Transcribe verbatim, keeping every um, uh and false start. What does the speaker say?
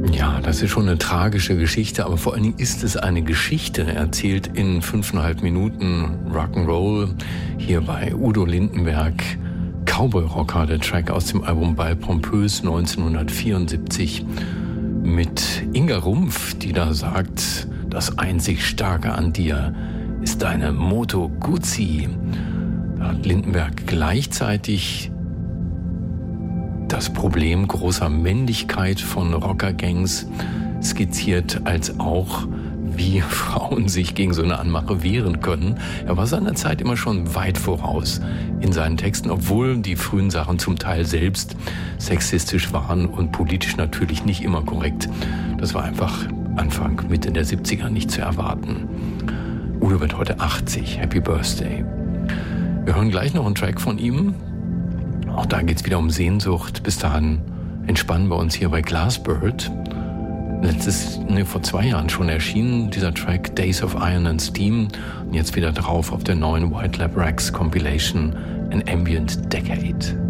Ja, das ist schon eine tragische Geschichte, aber vor allen Dingen ist es eine Geschichte, erzählt in fünfeinhalb Minuten Rock'n'Roll hier bei Udo Lindenberg. Cowboy Rocker, der Track aus dem Album Bal Pompös neunzehnhundertvierundsiebzig mit Inga Rumpf, die da sagt, das einzig Starke an dir ist deine Moto Guzzi. Da hat Lindenberg gleichzeitig das Problem großer Männlichkeit von Rockergangs skizziert, als auch, wie Frauen sich gegen so eine Anmache wehren können. Er war seiner Zeit immer schon weit voraus in seinen Texten, obwohl die frühen Sachen zum Teil selbst sexistisch waren und politisch natürlich nicht immer korrekt. Das war einfach Anfang, Mitte der siebziger nicht zu erwarten. Udo wird heute achtzig. Happy Birthday. Wir hören gleich noch einen Track von ihm. Auch da geht's wieder um Sehnsucht. Bis dahin entspannen wir uns hier bei Glassbird. Letztes, ne, vor zwei Jahren schon erschienen, dieser Track Days of Iron and Steam. Und jetzt wieder drauf auf der neuen White Lab Rex Compilation An Ambient Decade.